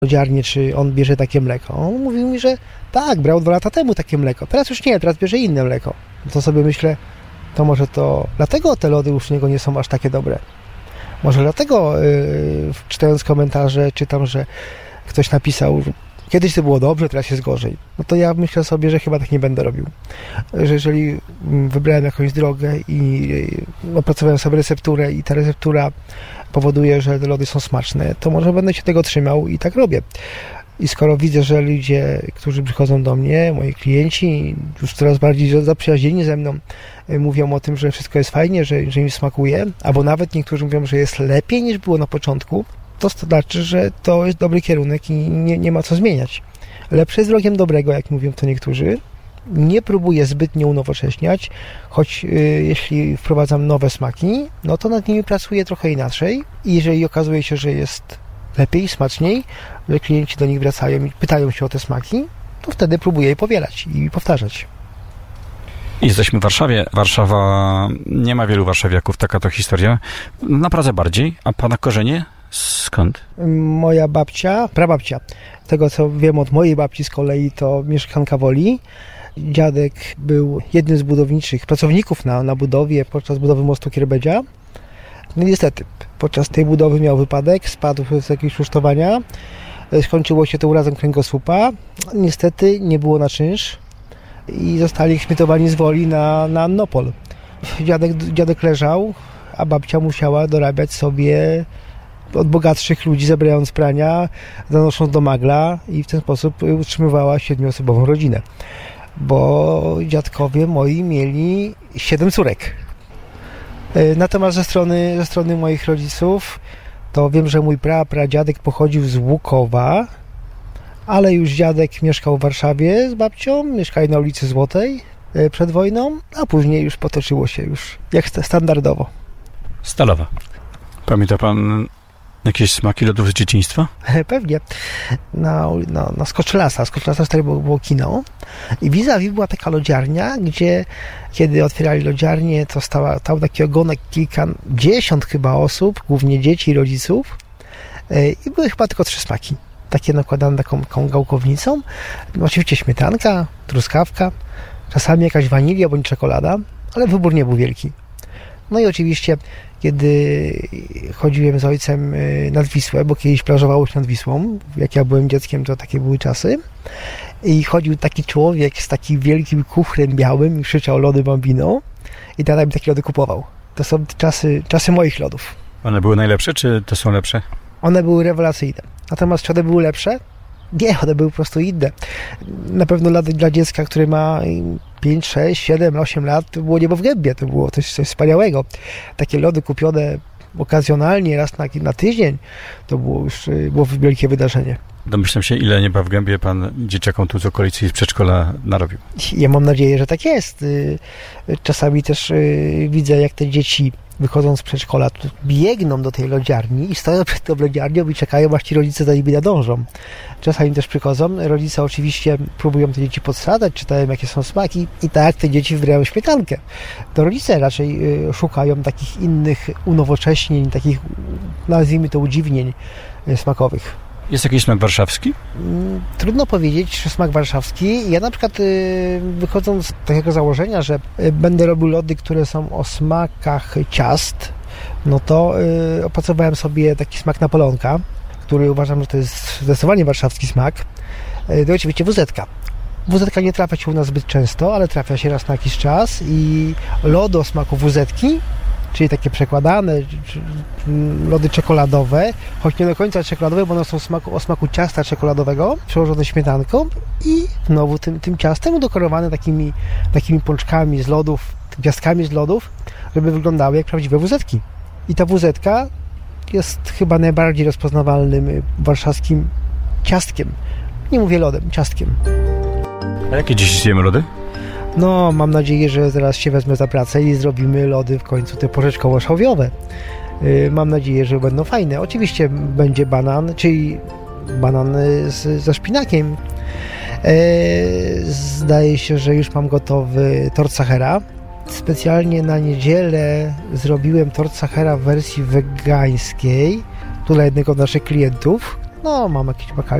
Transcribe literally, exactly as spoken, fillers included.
lodziarnię, czy on bierze takie mleko. On mówił mi, że tak, brał dwa lata temu takie mleko. Teraz już nie, teraz bierze inne mleko. To sobie myślę, to może to dlatego te lody już u niego nie są aż takie dobre. Może dlatego, yy, czytając komentarze, czytam, że ktoś napisał, że kiedyś to było dobrze, teraz jest gorzej. No to ja myślę sobie, że chyba tak nie będę robił. Że jeżeli wybrałem jakąś drogę i opracowałem sobie recepturę i ta receptura powoduje, że te lody są smaczne, to może będę się tego trzymał i tak robię. I skoro widzę, że ludzie, którzy przychodzą do mnie, moi klienci, już coraz bardziej zaprzyjaźnieni ze mną, mówią o tym, że wszystko jest fajnie, że, że im smakuje, albo nawet niektórzy mówią, że jest lepiej niż było na początku, to znaczy, że to jest dobry kierunek i nie, nie ma co zmieniać. Lepsze jest wrogiem dobrego, jak mówią to niektórzy. Nie próbuję zbytnio unowocześniać, choć yy, jeśli wprowadzam nowe smaki, no to nad nimi pracuję trochę inaczej i jeżeli okazuje się, że jest lepiej, smaczniej, że klienci do nich wracają i pytają się o te smaki, to wtedy próbuję je powielać i powtarzać. Jesteśmy w Warszawie. Warszawa, nie ma wielu warszawiaków, taka to historia. Na Pradze bardziej, a pana korzenie skąd? Moja babcia, prababcia, tego co wiem od mojej babci z kolei, to mieszkanka Woli. Dziadek był jednym z budowniczych pracowników na, na budowie podczas budowy mostu Kierbedzia. No niestety, podczas tej budowy miał wypadek, spadł z jakiegoś rusztowania, skończyło się to urazem kręgosłupa. Niestety nie było na czynsz i zostali eksmitowani z Woli na, na Annopol. Dziadek, dziadek leżał, a babcia musiała dorabiać sobie od bogatszych ludzi, zabierając prania, zanosząc do magla i w ten sposób utrzymywała siedmioosobową rodzinę. Bo dziadkowie moi mieli siedem córek. Natomiast ze strony, ze strony moich rodziców to wiem, że mój pra, pradziadek pochodził z Łukowa, ale już dziadek mieszkał w Warszawie z babcią, mieszkali na ulicy Złotej przed wojną, a później już potoczyło się już jak standardowo. Stalowa. Pamięta pan jakieś smaki lodów z dzieciństwa? Pewnie. Na, na, na Skoczylasa. Skoczylasa wtedy było, było kino. I vis-a-vis była taka lodziarnia, gdzie kiedy otwierali lodziarnię, to stała, stał taki ogonek kilkadziesiąt chyba osób, głównie dzieci i rodziców. I były chyba tylko trzy smaki. Takie nakładane taką, taką gałkownicą. Oczywiście śmietanka, truskawka, czasami jakaś wanilia bądź czekolada, ale wybór nie był wielki. No i oczywiście, kiedy chodziłem z ojcem nad Wisłę, bo kiedyś plażowało się nad Wisłą, jak ja byłem dzieckiem, to takie były czasy, i chodził taki człowiek z takim wielkim kufrem białym i krzyczał lody Bambino i tata mi takie lody kupował. To są czasy, czasy moich lodów. One były najlepsze, czy to są lepsze? One były rewelacyjne. Natomiast czy one były lepsze? Nie, one były po prostu inne. Na pewno dla, dla dziecka, które ma pięć, sześć, siedem, osiem lat, to było niebo w gębie, to było coś, coś wspaniałego. Takie lody kupione okazjonalnie, raz na, na tydzień, to było już było wielkie wydarzenie. Domyślam się, ile nieba w gębie pan dzieciakom tu z okolicy i z przedszkola narobił. Ja mam nadzieję, że tak jest. Czasami też widzę, jak te dzieci wychodząc z przedszkola, biegną do tej lodziarni i stoją przed tą lodziarnią i czekają, aż ci rodzice za nimi nadążą. Czasami też przychodzą, rodzice oczywiście próbują te dzieci podsadzać, czytają, jakie są smaki i tak te dzieci wybierają śmietankę. To rodzice raczej szukają takich innych unowocześnień, takich, nazwijmy to, udziwnień smakowych. Jest jakiś smak warszawski? Trudno powiedzieć, że smak warszawski. Ja na przykład wychodząc z takiego założenia, że będę robił lody, które są o smakach ciast, no to opracowałem sobie taki smak Napoleonka, który uważam, że to jest zdecydowanie warszawski smak. To oczywiście wuzetka. Wuzetka nie trafia się u nas zbyt często, ale trafia się raz na jakiś czas i lody o smaku wuzetki, czyli takie przekładane, lody czekoladowe, choć nie do końca czekoladowe, bo one są smaku, o smaku ciasta czekoladowego, przełożone śmietanką i znowu tym, tym ciastem udekorowane takimi, takimi pączkami z lodów, gwiazdkami z lodów, żeby wyglądały jak prawdziwe wuzetki. I ta wuzetka jest chyba najbardziej rozpoznawalnym warszawskim ciastkiem. Nie mówię lodem, ciastkiem. A jakie dziś zjemy lody? No, mam nadzieję, że zaraz się wezmę za pracę i zrobimy lody w końcu te porzeczkowo-szałwiowe. Yy, mam nadzieję, że będą fajne. Oczywiście będzie banan, czyli banan z, ze szpinakiem. Yy, zdaje się, że już mam gotowy tort Sachera. Specjalnie na niedzielę zrobiłem tort Sachera w wersji wegańskiej. Tu dla jednego z naszych klientów. No, mam jakiś bakalisk.